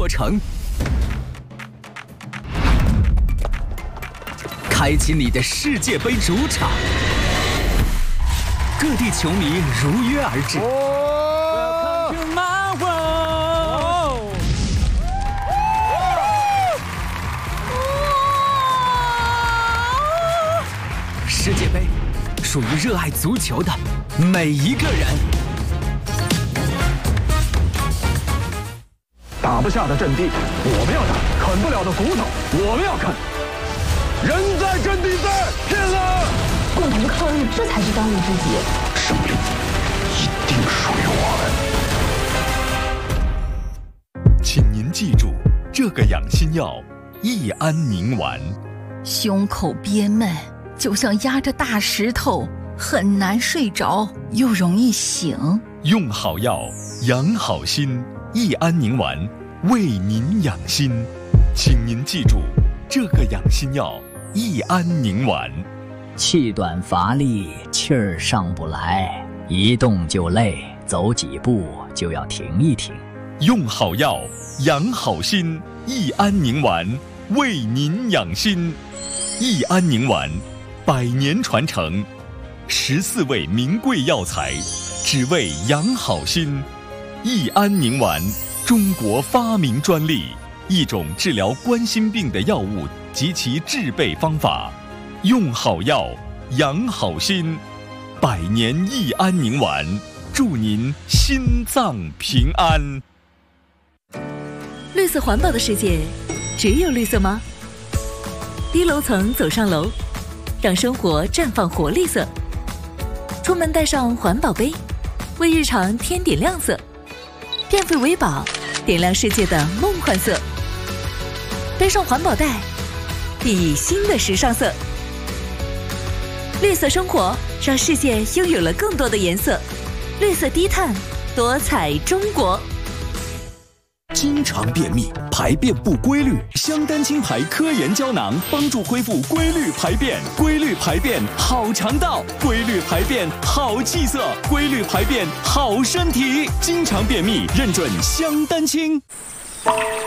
城，开启你的世界杯主场，各地球迷如约而至。世界杯属于热爱足球的每一个人。 打不下的阵地，我们要打；啃不了的骨头，我们要啃。人在阵地在，骗了！ 共同抗日，这才是当务之急。 胜利一定属于我们。请您记住这个养心药——益安宁丸。 胸口憋闷，就像压着大石头，很难睡着，又容易醒。 用好药，养好心。益安宁丸为您养心，请您记住这个养心药——益安宁丸。 气短乏力，气儿上不来，一动就累，走几步就要停一停。 用好药，养好心。益安宁丸为您养心。益安宁丸100年传承，14味名贵药材，只为养好心。益安宁丸，中国发明专利，一种治疗冠心病的药物及其制备方法。用好药，养好心。100年益安宁丸，祝您心脏平安。 绿色环保的世界，只有绿色吗？低楼层走上楼，让生活绽放活力色。出门带上环保杯，为日常添点亮色。变废为宝，点亮世界的梦幻色。背上环保袋，熠熠新的时尚色。绿色生活，让世界拥有了更多的颜色。绿色低碳，多彩中国。 经常便秘，排便不规律，香丹清排科研胶囊帮助恢复规律排便。规律排便好肠道，规律排便好气色，规律排便好身体。经常便秘，认准香丹清。